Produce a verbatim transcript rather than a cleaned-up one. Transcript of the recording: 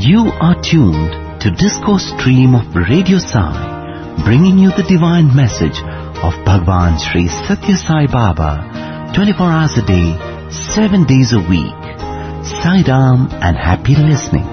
You are tuned to Discourse Stream of Radio Sai, bringing you the divine message of Bhagwan Sri Satya Sai Baba, twenty-four hours a day, seven days a week. Sai Ram and happy listening.